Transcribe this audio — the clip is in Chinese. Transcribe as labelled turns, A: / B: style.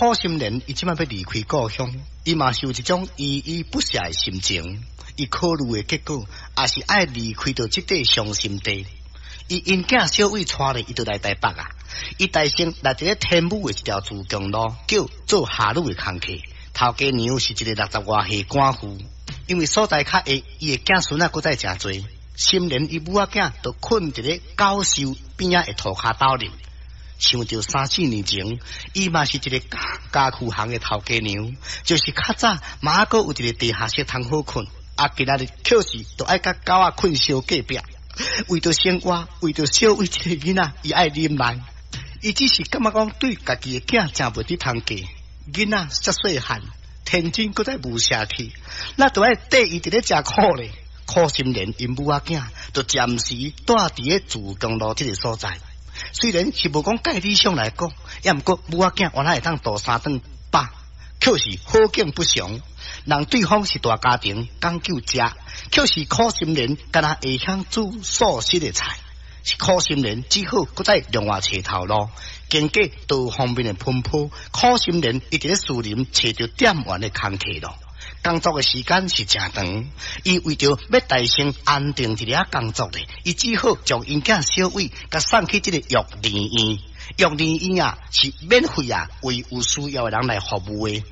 A: 苦心人伊即摆要离开故乡，伊嘛是有一种依依不舍的心情。伊考虑的结果，也是爱离开到即块伤心地。伊因囝小伟带咧，伊就来台北啊。伊大生来伫咧天母的一条自强路，叫做下路的工课。头家娘是一个60外岁官妇，因为所在较下，伊的囝孙仔搁在诚侪。心莲伊母仔囝都困伫咧教授边仔的涂骹斗里。想到3-4年前，伊嘛是一个家具行的头家娘，就是较早嘛还有一个地下室通好困，今仔日确实都爱甲狗仔困小隔壁。为着生活，为着小伟这个囡仔，伊爱忍耐。伊只是感觉讲对家己的囝真袂得通过，囡仔遮细汉，天真搁再无下去，那都爱缀伊伫咧食苦咧。苦心莲因母仔囝，就暂时住伫咧自强路这个所在。虽然是无讲介理想来讲，也毋过母仔囝原来会当度3顿饱，却是好景不常。人对方是大家庭，讲究食，却是苦心人敢若会晓煮素食的菜，是苦心人只好搁再另外找头路，经过多方面的奔波，苦心人一直咧树林找着点完的工课咯。工作的时间是真长，伊为着要大生安定一个工作咧，伊只好将因囝小伟甲送去这个育儿院。育儿院啊是免费啊，为有需要的人来服务的。